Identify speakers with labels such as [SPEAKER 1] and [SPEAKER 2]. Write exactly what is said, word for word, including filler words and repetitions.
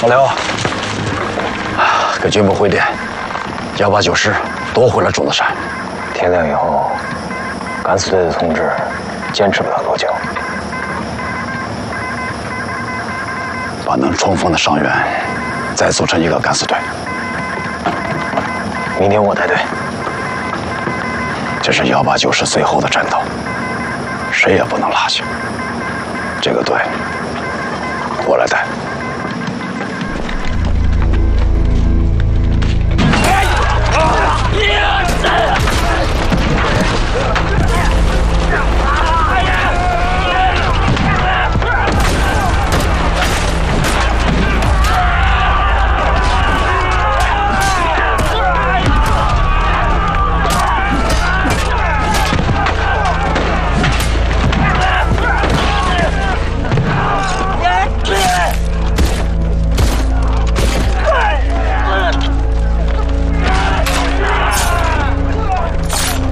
[SPEAKER 1] 老刘，给军部回电，幺八九师夺回了种子山。
[SPEAKER 2] 天亮以后，敢死队的同志坚持不了多久。
[SPEAKER 1] 把能冲锋的伤员再组成一个敢死队。
[SPEAKER 2] 明天我带队。
[SPEAKER 1] 这是幺八九师最后的战斗，谁也不能落下。这个队